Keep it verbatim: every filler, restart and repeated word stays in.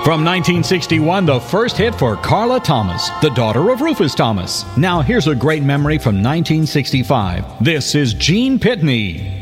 From nineteen sixty-one, the first hit for Carla Thomas, the daughter of Rufus Thomas. Now here's a great memory from nineteen sixty-five. This is Gene Pitney.